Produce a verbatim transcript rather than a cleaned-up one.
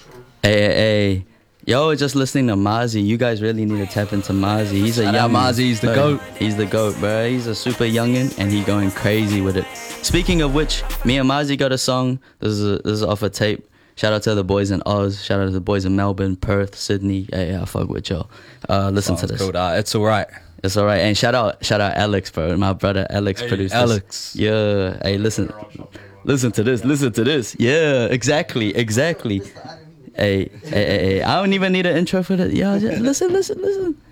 Hey, hey, hey. Yo, just listening to Mozzie. You guys really need to tap into Mozzie. He's a Shout young out Mozzie, he's the bro. GOAT. He's the GOAT, bro. He's a super youngin' and he going crazy with it. Speaking of which, me and Mozzie got a song. This is a, this is off a tape. Shout out to the boys in Oz. Shout out to the boys in Melbourne, Perth, Sydney. Hey, I fuck with y'all. Uh, listen Sounds to this. Cool, dog. It's alright. It's alright. And shout out, shout out Alex, bro. My brother Alex Hey, produced Alex. this. Yeah. Hey, listen. Listen to this. Listen to this. Yeah, exactly. Exactly. Hey, hey, hey, hey. I don't even need an intro for that. Yeah, just listen, listen, listen.